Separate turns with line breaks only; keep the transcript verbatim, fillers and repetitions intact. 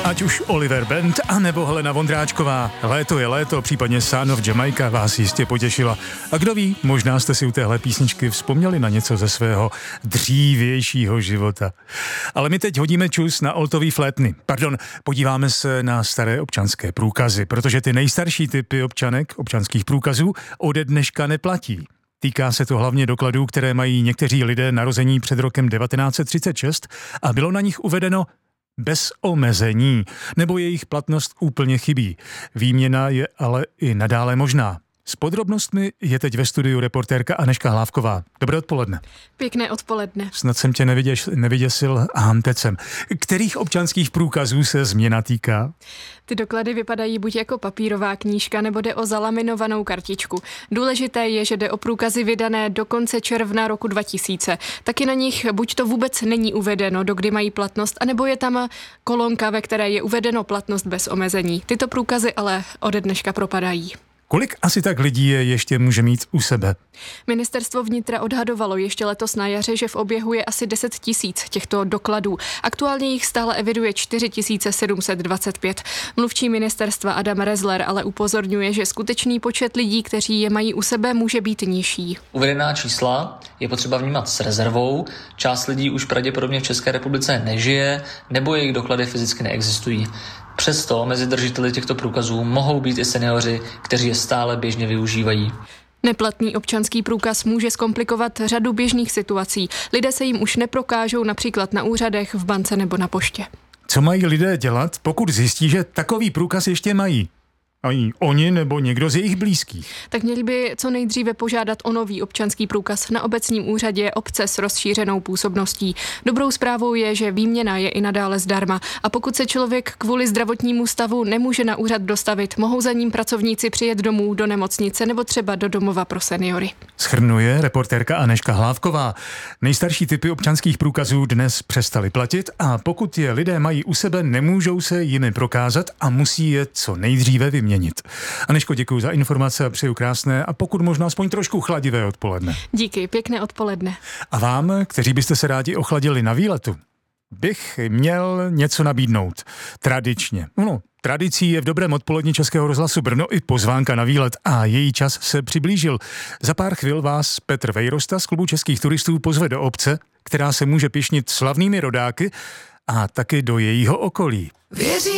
Ať už Oliver Bend, anebo Helena Vondráčková. Léto je léto, případně Son of Jamaica vás jistě potěšila. A kdo ví, možná jste si u téhle písničky vzpomněli na něco ze svého dřívějšího života. Ale my teď hodíme čus na oltový flétny. Pardon, podíváme se na staré občanské průkazy, protože ty nejstarší typy občanek, občanských průkazů, ode dneška neplatí. Týká se to hlavně dokladů, které mají někteří lidé narození před rokem devatenáct set třicet šest a bylo na nich uvedeno bez omezení, nebo jejich platnost úplně chybí. Výměna je ale i nadále možná. S podrobnostmi je teď ve studiu reportérka Anežka Hlávková. Dobré odpoledne.
Pěkné odpoledne.
Snad jsem tě neviděš, nevyděsil hámtecem. Kterých občanských průkazů se změna týká?
Ty doklady vypadají buď jako papírová knížka, nebo jde o zalaminovanou kartičku. Důležité je, že jde o průkazy vydané do konce června roku dva tisíce. Taky na nich buď to vůbec není uvedeno, dokdy mají platnost, anebo je tam kolonka, ve které je uvedeno platnost bez omezení. Tyto průkazy ale ode dneška propadají.
Kolik asi tak lidí je ještě může mít u sebe?
Ministerstvo vnitra odhadovalo ještě letos na jaře, že v oběhu je asi deset tisíc těchto dokladů. Aktuálně jich stále eviduje čtyři tisíce sedm set dvacet pět. Mluvčí ministerstva Adam Rezler ale upozorňuje, že skutečný počet lidí, kteří je mají u sebe, může být nižší.
Uvedená čísla je potřeba vnímat s rezervou. Část lidí už pravděpodobně v České republice nežije, nebo jejich doklady fyzicky neexistují. Přesto mezi držiteli těchto průkazů mohou být i seniori, kteří je stále běžně využívají.
Neplatný občanský průkaz může zkomplikovat řadu běžných situací. Lidé se jim už neprokážou například na úřadech, v bance nebo na poště.
Co mají lidé dělat, pokud zjistí, že takový průkaz ještě mají? Ani oni nebo někdo z jejich blízkých.
Tak měli by co nejdříve požádat o nový občanský průkaz na obecním úřadě obce s rozšířenou působností. Dobrou zprávou je, že výměna je i nadále zdarma a pokud se člověk kvůli zdravotnímu stavu nemůže na úřad dostavit, mohou za ním pracovníci přijet domů do nemocnice nebo třeba do domova pro seniory.
Shrnuje reportérka Anežka Hlávková. Nejstarší typy občanských průkazů dnes přestaly platit a pokud je lidé mají u sebe, nemůžou se jimi prokázat a musí je co nejdříve vyměnit. Anežko, děkuji za informace a přeju krásné a pokud možná aspoň trošku chladivé odpoledne.
Díky, pěkné odpoledne.
A vám, kteří byste se rádi ochladili na výletu, bych měl něco nabídnout. Tradičně. No, tradicí je v dobrém odpoledni Českého rozhlasu Brno i pozvánka na výlet a její čas se přiblížil. Za pár chvil vás Petr Vejrosta z Klubu českých turistů pozve do obce, která se může pyšnit slavnými rodáky a taky do jejího okolí. Věří